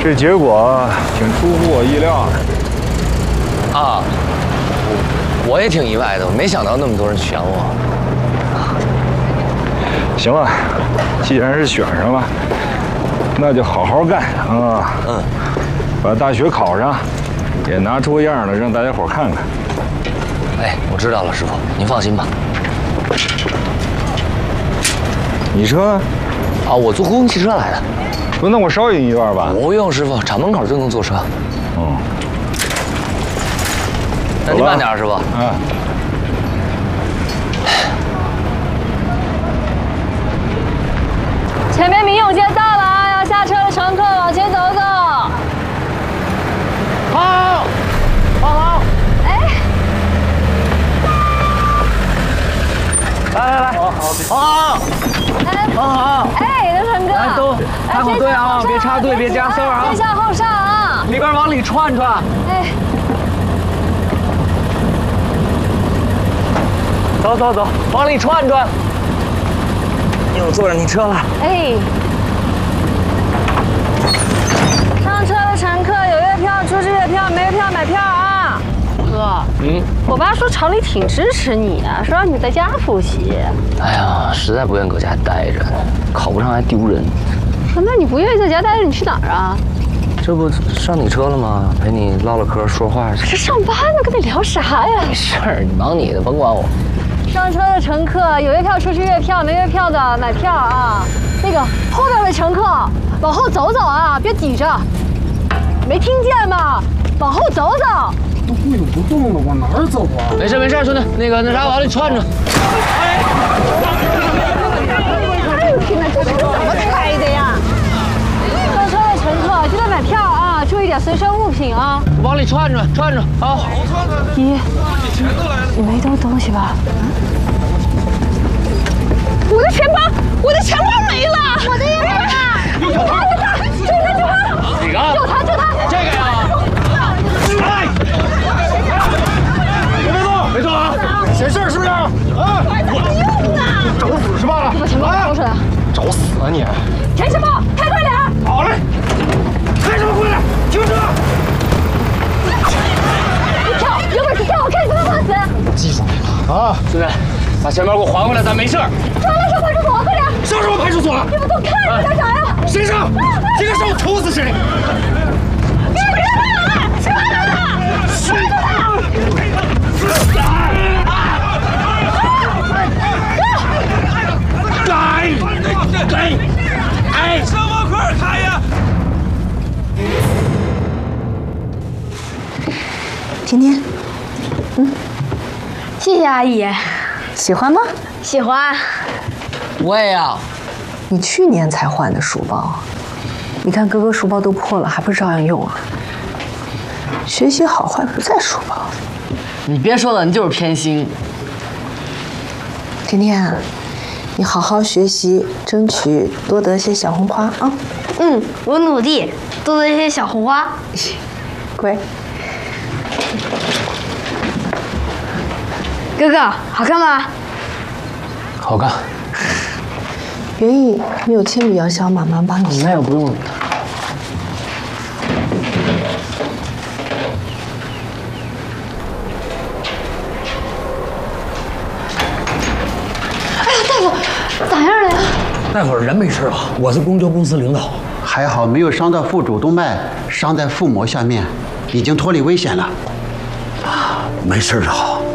这结果挺出乎我意料的。 啊，我也挺意外的，我没想到那么多人选我。 行了，既然是选上了，那就好好干啊！把大学考上，也拿出样来让大家伙看看。 哎，我知道了，师傅，您放心吧。 你车呢？ 啊，我坐公共汽车来的。 不，那我捎你一段吧。 不用，师傅，厂门口就能坐车。 哦。 那您慢点，师傅。 啊。 前面民永街到了啊，要下车的乘客往前走走。 好，好。 哎， 来，好。好。 哎，刘成哥， 来都排好队啊，别插队，别加塞啊。 先下后上啊。 里边往里串。 哎。 走，往里串。又坐上你车了。 哎。上车的乘客有月票出示月票，没月票买票啊。哥，我爸说厂里挺支持你啊，说让你在家复习。 哎呀，实在不愿搁家待着，考不上还丢人。 那你不愿意在家待着，你去哪儿啊？ 这不上你车了吗？陪你唠唠嗑，说话。 这上班呢，跟你聊啥呀？ 没事儿，你忙你的，甭管我。 上车的乘客有月票出示月票，没月票的买票啊。那个后边的乘客往后走走啊，别挤着。没听见吗？往后走走。 都会不动了，往哪儿走啊？ 没事，兄弟，那啥，往里串着。 哎呦天哪，这车怎么开的呀？上车的乘客记得买票啊，注意点随身物品啊。 往里串着啊！ 姨，你没丢东西吧？我的钱包没了！我的也没了！救他！ 哪个？ 救他！ 这个呀！哎！别动啊！ 闲事是不是？啊！找死是吧？ 把钱包掏出来！ 找死啊你！ 钱钱包，开快点！ 好嘞！开什么快点？停车！ 你跳，有本事跳，我看你怎么放死！ 技术来了啊！ 兄弟，把钱包给我还回来，咱没事。 抓来上派出所，快点！ 上什么派出所？ 你们都看着点啥呀？ 谁上？谁敢上我抽死谁！ 你别乱来！谁来了？抓住他！ 哎！什么快开呀！ 甜甜， 谢谢阿姨， 喜欢吗？ 喜欢。 我也要。 你去年才换的书包，你看哥哥书包都破了，还不照样用啊？学习好坏不在书包。 你别说了，你就是偏心。 甜甜，你好好学习，争取多得些小红花啊！ 我努力，多得一些小红花。 乖。 哥哥，好看吗？ 好看。 园艺，你有铅笔要小妈妈帮你写。 那也不用了。 哎呀，大夫，咋样了呀？ 那会儿人没事吧？我是公交公司领导， 还好没有伤到腹主动脉，伤在腹膜下面，已经脱离危险了。 没事就好。